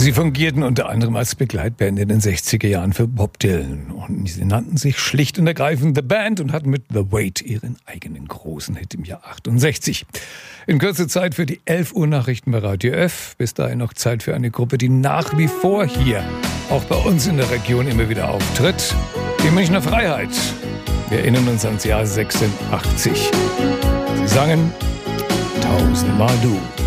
Sie fungierten unter anderem als Begleitband in den 60er Jahren für Bob Dylan. Und sie nannten sich schlicht und ergreifend The Band und hatten mit The Weight ihren eigenen großen Hit im Jahr 68. In kurzer Zeit für die 11 Uhr Nachrichten bei Radio F. Bis dahin noch Zeit für eine Gruppe, die nach wie vor hier, auch bei uns in der Region, immer wieder auftritt. Die Münchner Freiheit. Wir erinnern uns ans Jahr 86. Sie sangen Tausendmal du.